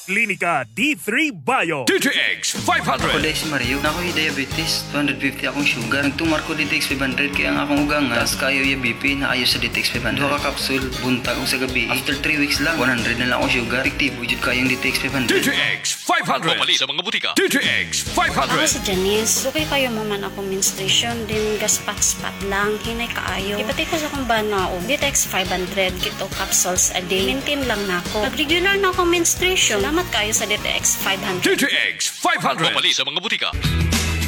Klinika D3 Bio. DTX 500. Ako dahil si Mario, na ako'y diabetes, 250 akong sugar. Nagtumar ko DTX 500 kaya ang akong ugang tas kayo yung BP na ayo sa DTX 500. Duha ka kapsul, buntag ko sa gabi. After 3 weeks lang, 100 na lang akong sugar. Efektibo jud kayong DTX 500. DTX 500. Pumali sa mga butika. DTX Ako 500. si Janice. Okay kayo maman ako menstruation, din gaspat-spat lang, hinay kaayo. Ipatay ko sa kong banao. DTX 500, kito capsules a day. Maintain lang na ako. Nag-regular na ako menstruation. Salamat kayo sa DTX 500. DTX 500. Pumali sa mga butika.